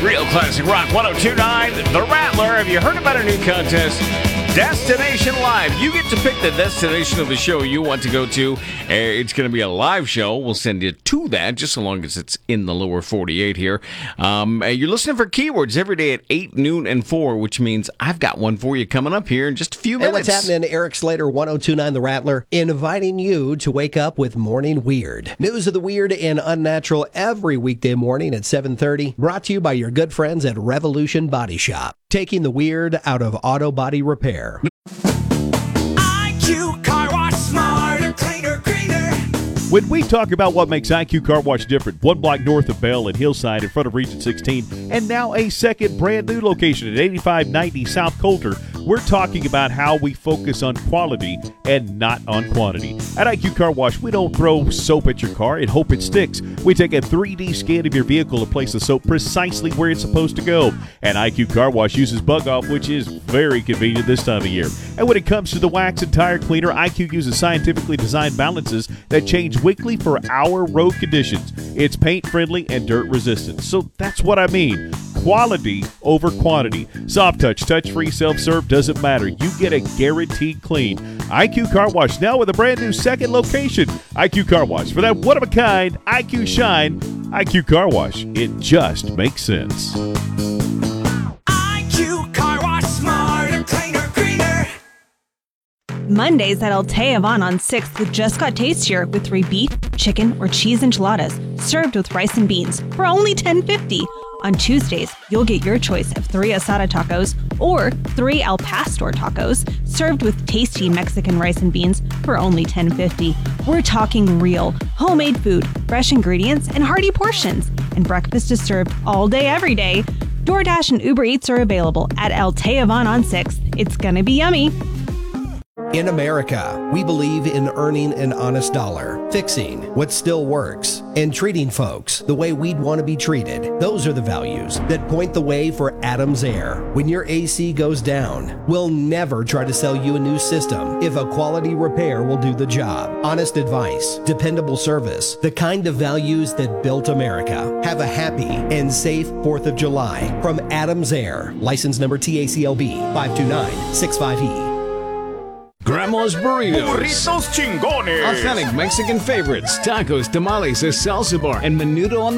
Real Classic Rock 1029, The Rattler. Have you heard about a new contest? Destination Live. You get to pick the destination of the show you want to go to. It's going to be a live show. We'll send you to that, just so long as it's in the lower 48 here. You're listening for keywords every day at 8, noon, and 4, which means I've got one for you coming up here in just a few minutes. Hey, what's happening? Eric Slater, 1029 The Rattler, inviting you to wake up with Morning Weird. News of the weird and unnatural every weekday morning at 7:30. Brought to you by your good friends at Revolution Body Shop. Taking the weird out of auto body repair. IQ Car Wash, smarter, cleaner, greener. When we talk about what makes IQ Car Wash different, one block north of Bell and Hillside in front of Region 16, and now a second brand new location at 8590 South Coulter, we're talking about how we focus on quality and not on quantity. At IQ Car Wash, we don't throw soap at your car and hope it sticks. We take a 3D scan of your vehicle and place the soap precisely where it's supposed to go. And IQ Car Wash uses Bug Off, which is very convenient this time of year. And when it comes to the wax and tire cleaner, IQ uses scientifically designed balances that change weekly for our road conditions. It's paint friendly and dirt resistant. So that's what I mean. Quality over quantity. Soft touch, touch-free, self-serve, doesn't matter. You get a guaranteed clean. IQ Car Wash, now with a brand new second location. IQ Car Wash. For that one-of-a-kind IQ shine, IQ Car Wash. It just makes sense. IQ Car Wash, smarter, cleaner, greener. Mondays at El Tejavon on 6th just got tastier with 3 beef, chicken, or cheese enchiladas served with rice and beans for only $10.50. On Tuesdays, you'll get your choice of 3 asada tacos or 3 al pastor tacos served with tasty Mexican rice and beans for only $10.50. We're talking real, homemade food, fresh ingredients, and hearty portions. And breakfast is served all day, every day. DoorDash and Uber Eats are available at El Tejavon on 6th. It's gonna be yummy. In America, we believe in earning an honest dollar, fixing what still works, and treating folks the way we'd want to be treated. Those are the values that point the way for Adams Air. When your AC goes down, we'll never try to sell you a new system if a quality repair will do the job. Honest advice, dependable service, the kind of values that built America. Have a happy and safe 4th of July from Adams Air. License number TACLB 52965E. Grandma's Burritos. Burritos chingones. Authentic Mexican favorites. Tacos, tamales, a salsa bar, and menudo on